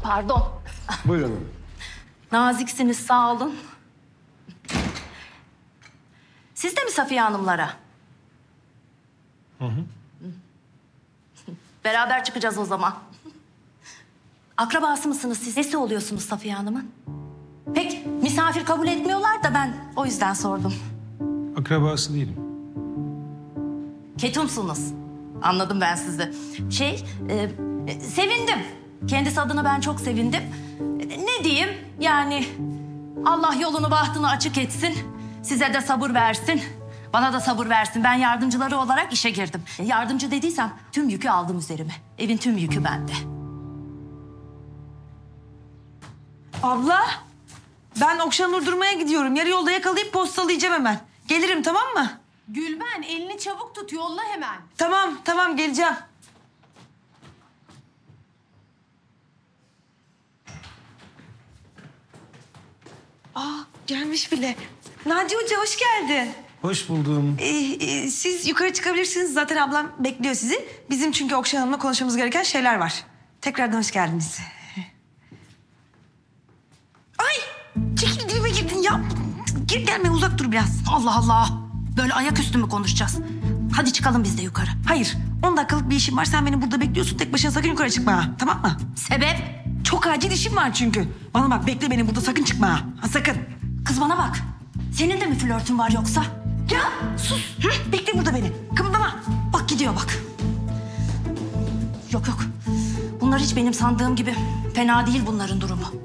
Pardon. Buyurun. Naziksiniz, sağ olun. Siz de mi Safiye Hanımlara? Beraber çıkacağız o zaman. Akrabası mısınız siz? Nesi oluyorsunuz Safiye Hanım'ın? Pek misafir kabul etmiyorlar da ben o yüzden sordum. Akrabası değilim. Ketumsunuz. Anladım ben sizi. Sevindim. Kendisi adına ben çok sevindim. Ne diyeyim? Yani Allah yolunu bahtını açık etsin. Size de sabır versin. Bana da sabır versin. Ben yardımcıları olarak işe girdim. Yardımcı dediysem tüm yükü aldım üzerime. Evin tüm yükü bende. Abla, ben Okşanur durmaya gidiyorum. Yarı yolda yakalayıp postalayacağım hemen. Gelirim, tamam mı? Gülben elini çabuk tut, yolla hemen. Tamam geleceğim. Gelmiş bile. Naci Hoca hoş geldin. Hoş buldum. Siz yukarı çıkabilirsiniz. Zaten ablam bekliyor sizi. Bizim çünkü Okşan Hanım'la konuşmamız gereken şeyler var. Tekrardan hoş geldiniz. Ay! Çekil dibime girdin ya. Gir gelme uzak dur biraz. Allah Allah. Böyle ayaküstü mü konuşacağız? Hadi çıkalım biz de yukarı. Hayır 10 dakikalık bir işim var. Sen beni burada bekliyorsun. Tek başına sakın yukarı çıkma ha. Tamam mı? Sebep? Çok acil işim var çünkü. Bana bak bekle beni burada sakın çıkma ha. Ha sakın. Kız bana bak. Senin de mi flörtün var yoksa? Ya sus. Bekle burada beni. Kımıldama. Bak gidiyor bak. Yok. Bunlar hiç benim sandığım gibi fena değil bunların durumu.